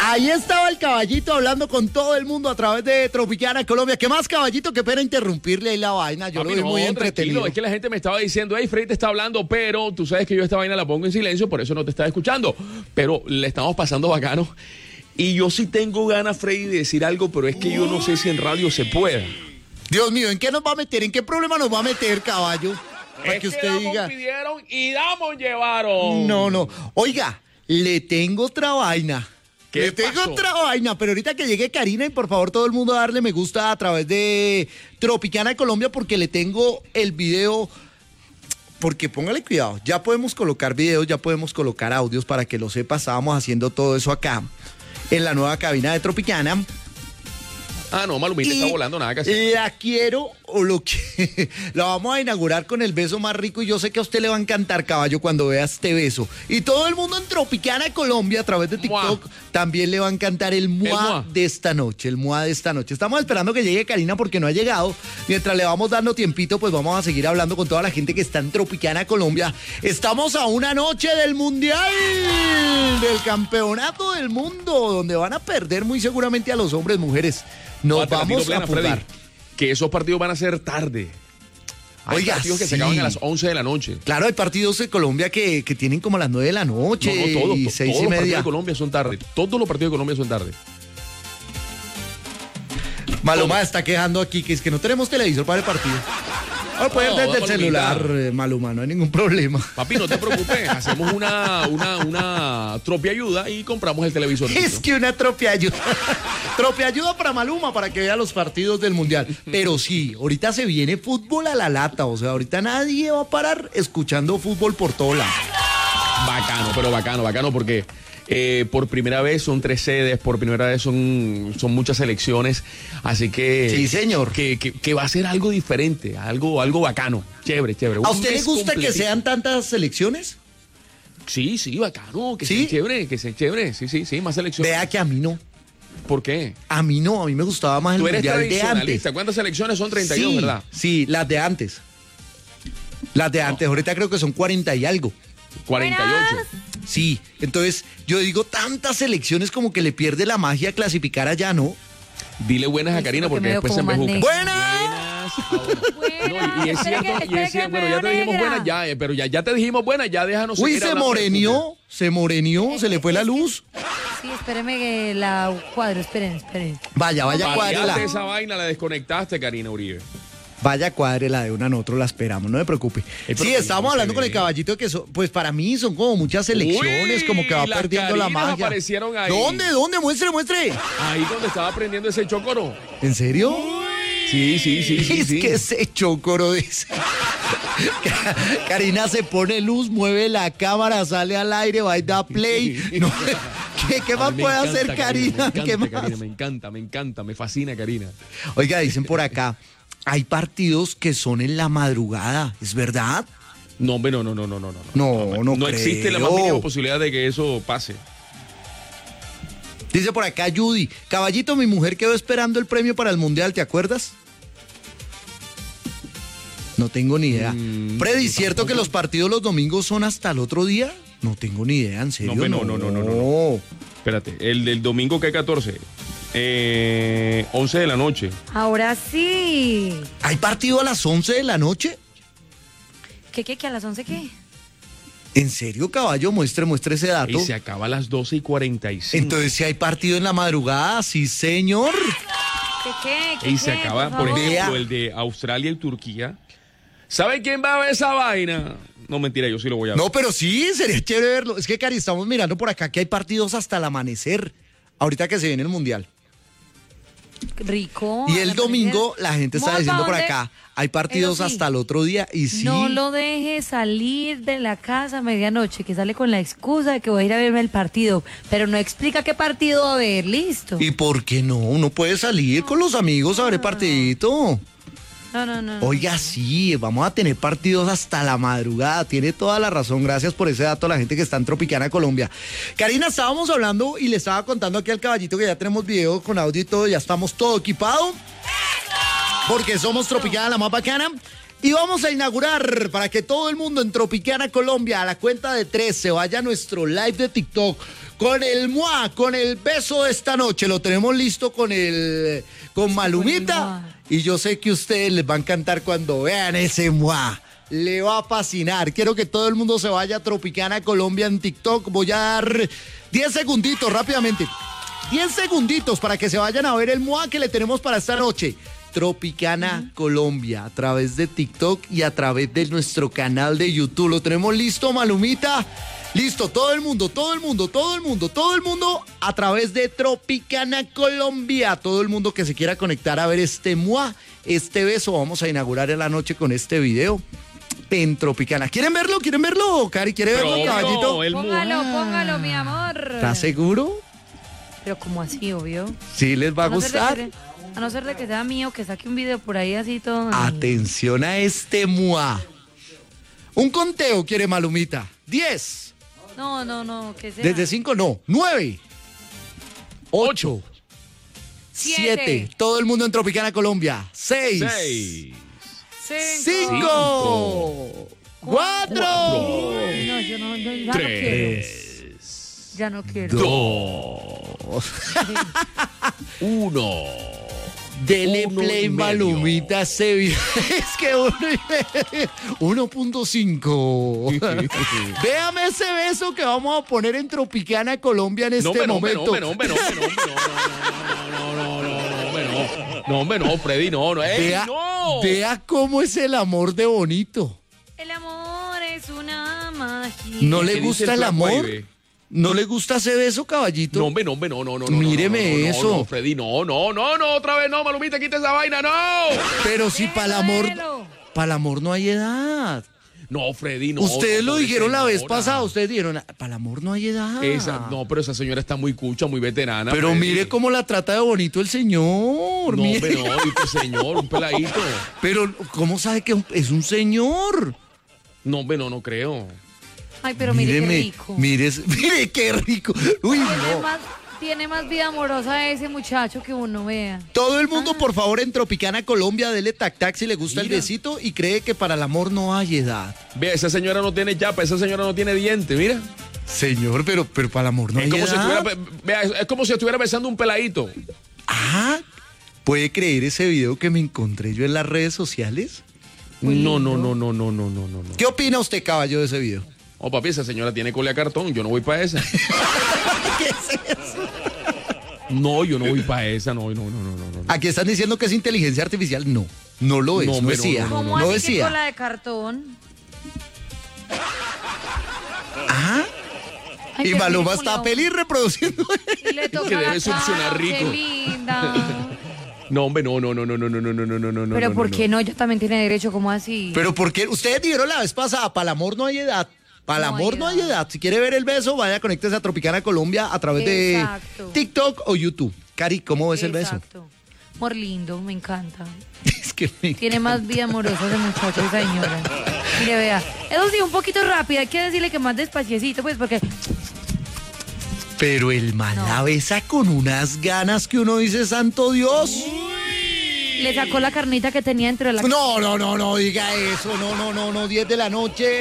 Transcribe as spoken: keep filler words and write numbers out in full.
Ahí estaba el caballito hablando con todo el mundo a través de Tropicana Colombia. ¿Qué más, caballito? Qué pena interrumpirle ahí la vaina. Yo Papi, lo vi no, muy entretenido. Es que la gente me estaba diciendo, hey, Freddy te está hablando, pero tú sabes que yo esta vaina la pongo en silencio, por eso no te estaba escuchando. Pero le estamos pasando bacano. Y yo sí tengo ganas, Freddy, de decir algo, pero es que yo no sé si en radio se pueda. Dios mío, ¿en qué nos va a meter? ¿En qué problema nos va a meter, caballo? Para es que usted que Damos diga. pidieron y Damos llevaron. No, no. Oiga, le tengo otra vaina. ¿Qué Le tengo pasó? otra vaina, pero ahorita que llegue Karina y por favor todo el mundo a darle me gusta a través de Tropicana Colombia porque le tengo el video, porque póngale cuidado, ya podemos colocar videos, ya podemos colocar audios para que lo sepa, estábamos haciendo todo eso acá en la nueva cabina de Tropicana. Ah, no, Malumita Y está volando nada que hacer. La quiero, o lo que la vamos a inaugurar con el beso más rico y yo sé que a usted le va a encantar, caballo, cuando vea este beso. Y todo el mundo en Tropicana Colombia a través de TikTok Mua. también le va a encantar el mua, mua. de esta noche, el mua de esta noche. Estamos esperando que llegue Karina porque no ha llegado. Mientras le vamos dando tiempito, pues vamos a seguir hablando con toda la gente que está en Tropicana Colombia. Estamos a una noche del Mundial, del Campeonato del Mundo, donde van a perder muy seguramente a los hombres, mujeres. Nos Cuatro vamos latinos a plena, Freddy, jugar. Que esos partidos van a ser tarde. Hay Oiga, partidos que sí. se acaban a las once de la noche. Claro, hay partidos de Colombia que, que tienen como a las nueve de la noche No, no, todos, y to- seis todos y los partidos media. de Colombia son tarde. Todos los partidos de Colombia son tarde. Maluma está quejando aquí que es que no tenemos televisor para el partido. O pueden No, desde el Malumita. celular, eh, Maluma, no hay ningún problema. Papi, no te preocupes. Hacemos una, una, una tropia ayuda y compramos el televisor. Es que una tropia ayuda. Tropia ayuda para Maluma para que vea los partidos del Mundial. Pero sí, ahorita se viene fútbol a la lata. O sea, ahorita nadie va a parar escuchando fútbol por todo lado. Bacano, pero bacano, bacano porque eh, por primera vez son tres sedes, por primera vez son, son muchas selecciones, así que... Sí, señor. Que, que, que va a ser algo diferente, algo, algo bacano, chévere, chévere. ¿A Un usted le mes gusta que completito. sean tantas selecciones? Sí, sí, bacano, que ¿Sí? sea chévere, que sea chévere, sí, sí, sí, más selecciones. Vea que a mí no. ¿Por qué? A mí no, a mí me gustaba más el Tú eres Mundial de antes. tradicionalista, ¿cuántas selecciones son? treinta y dos, sí, ¿verdad? Sí, las de antes. Las de antes, ahorita creo que son cuarenta y algo. cuarenta y ocho. Sí, entonces yo digo tantas selecciones como que le pierde la magia clasificar allá, ¿no? Dile buenas a Sí, Karina porque porque me veo después se como me más busca. negra. ¡Buenas! Buena. No, y, y es Espera cierto, que- y es espera cierto, que bueno, me ya te veo dijimos negra. buenas, ya, eh, pero ya, ya te dijimos buenas, ya déjanos Uy, seguir se hablando de morenió, se morenió, se le fue la luz. Sí, espéreme que la cuadro, esperen, esperen. Vaya, vaya, fútbol. Variante cuádrela. esa vaina la desconectaste, Karina Uribe. Vaya, cuádrela de una, nosotros la esperamos, no me preocupe. pero Sí, que estábamos no se hablando con el ve. caballito que son, pues para mí son como muchas selecciones, Uy, como que va las perdiendo la Karinas magia. aparecieron ahí. ¿Dónde? ¿Dónde? Muestre, muestre. Ahí donde estaba aprendiendo ese chocoro. ¿En serio? Sí, sí, sí, sí. Es sí. que ese chocoro dice. Karina se pone luz, mueve la cámara, sale al aire, va y da play. No, ¿Qué, qué A más mí me puede encanta, hacer Karina? Me ¿Qué encanta, más? Karina, me encanta, me encanta, me fascina, Karina. Oiga, dicen por acá, hay partidos que son en la madrugada, ¿es verdad? No, hombre, no, no, no, no, no. No, no No existe la más creo. mínima posibilidad de que eso pase. Dice por acá Judy, caballito, mi mujer quedó esperando el premio para el Mundial, ¿te acuerdas? No tengo ni idea. Mm, Freddy, yo ¿cierto tampoco. que los partidos los domingos son hasta el otro día? No tengo ni idea, en serio. hombre, no, no, no, no, no, no. Espérate, el del domingo que es catorce, eh, once de la noche. Ahora sí. ¿Hay partido a las once de la noche? ¿Qué, qué, qué? ¿A las once qué? ¿En serio, caballo? Muestre, muestre ese dato. Y se acaba a las doce y cuarenta y cinco. Entonces, si hay partido en la madrugada, sí, señor. ¿Qué, qué, qué? Y se qué? acaba, por favor. ejemplo, Vea. el de Australia y Turquía. ¿Sabe quién va a ver esa vaina? No, mentira, yo sí lo voy a ver. No, pero sí, sería chévere verlo. Es que, Cari, estamos mirando por acá que hay partidos hasta el amanecer. Ahorita que se viene el Mundial. Rico. Y el al domingo, amanecer. la gente está Mopa, diciendo por ¿dónde? acá, hay partidos Eso sí, hasta el otro día y sí. No lo deje salir de la casa a medianoche, que sale con la excusa de que voy a ir a verme el partido, pero no explica qué partido va a ver, listo. ¿Y por qué no? Uno puede salir con los amigos a ver el partidito. No, no, no. no. Oiga, sí, vamos a tener partidos hasta la madrugada. Tiene toda la razón. Gracias por ese dato a la gente que está en Tropicana, Colombia. Karina, estábamos hablando y le estaba contando aquí al caballito que ya tenemos video con audio y todo. Ya estamos todo equipado. Porque somos Tropicana, la más bacana. Y vamos a inaugurar para que todo el mundo en Tropicana Colombia a la cuenta de tres se vaya a nuestro live de TikTok con el Mua, con el beso de esta noche. Lo tenemos listo con el con Malumita. Y yo sé que a ustedes les va a encantar cuando vean ese Mua. Le va a fascinar. Quiero que todo el mundo se vaya a Tropicana Colombia en TikTok. Voy a dar diez segunditos rápidamente. diez segunditos para que se vayan a ver el Mua que le tenemos para esta noche. Tropicana uh-huh. Colombia, a través de TikTok y a través de nuestro canal de YouTube. ¿Lo tenemos listo, Malumita? Listo, todo el mundo, todo el mundo, todo el mundo, todo el mundo a través de Tropicana Colombia. Todo el mundo que se quiera conectar a ver este Mua, este beso. Vamos a inaugurar en la noche con este video en Tropicana. ¿Quieren verlo? ¿Quieren verlo, Cari? ¿Quiere verlo, Pero, caballito? el Póngalo, póngalo, mi amor. ¿Estás seguro? Pero como así, obvio. Sí, les va a, A no ser de gustar. que- A no ser de que sea mío, que saque un video por ahí así todo. Atención a este Mua. Un conteo quiere Malumita. diez. No, no, no, que sea. Desde cinco no. nueve. ocho. Siete. siete. Todo el mundo en Tropicana Colombia. seis. Seis. cinco. cuatro. No, yo no, yo ya no quiero. Tres. Ya no quiero. Dos. Uno. Dele Uno play y medio. Malumita ese video. Es que uno y medio. uno punto cinco. Véame ese beso que vamos a poner en Tropicana Colombia en este No, hombre, no, momento. hombre, no, hombre, no, hombre, no, hombre, no, no, no, no, no, no, hombre, no, no, hombre, no, Freddy, no, no, ey, Vea, no. vea cómo es el amor de bonito. El amor es una magia. ¿No ¿Qué le dice gusta el flaco ahí, amor? ve? ¿No le gusta ese beso, caballito? No, hombre, no, hombre, no, no, no, no. Míreme no, no, no, eso. No, Freddy, no, no, no, no, otra vez no, Malumita, quita esa vaina, no. Pero si para el amor, Déjalo. para el amor no hay edad. No, Freddy, no. Ustedes no, lo pobre dijeron la vez señora. pasada, ustedes dijeron, para el amor no hay edad. Esa, no, pero esa señora está muy cucha, muy veterana. Pero Freddy. mire cómo la trata de bonito el señor. No, mire. hombre, no, dice señor, un peladito. Pero, ¿cómo sabe que es un señor? No, hombre, no, no creo. Ay, pero mire Míreme, qué rico. Mire, mire qué rico. Uy, Tiene no. más, tiene más vida amorosa ese muchacho que uno vea. Todo el mundo, por favor, en Tropicana Colombia, dele tac tac si le gusta Mira. el besito y cree que para el amor no hay edad. Vea, esa señora no tiene chapa, esa señora no tiene diente, mira. Señor, pero, pero para el amor no Es hay como, edad. si estuviera, pe- vea, es es como si estuviera besando un peladito. Ah, ¿puede creer ese video que me encontré yo en las redes sociales? No, no, no, no, no, no, no, no. no. ¿Qué opina usted, caballo, de ese video? Oh, papi, esa señora tiene cole a cartón, yo no voy para esa. ¿Qué es eso? No, yo no voy para esa, no, no, no, no, no, no. Aquí están diciendo que es inteligencia artificial. No, no lo es, No, no, hombre, decía. no, no, ¿Cómo No, así que decía. con la de cartón? Ajá. Ay, Y pero Maluma mire cómo está le- feliz reproduciendo. Y le toca Que debe la succionar cara, rico. Qué linda. No, hombre, no, no, no, no, no, no, no, no, no, no, no. Pero no, ¿por no. qué no? Ella también tiene derecho, ¿cómo así? Pero porque ustedes dijeron la vez pasada, para el amor no hay edad. Para el No amor hay no hay edad. edad. Si quiere ver el beso, vaya, conéctese a Tropicana Colombia a través Exacto. de TikTok o YouTube. Cari, ¿cómo ves el beso? Exacto. Amor lindo, me encanta. Es que me... Tiene más vida amorosa ese muchacho, esa señora. Mire, vea. Eso sí, un poquito rápido. Hay que decirle que más despaciecito, pues, porque... Pero el man No. la besa con unas ganas que uno dice, santo Dios. le sacó la carnita que tenía dentro de la... No, no, no, no diga eso. No, no, no, no, diez de la noche.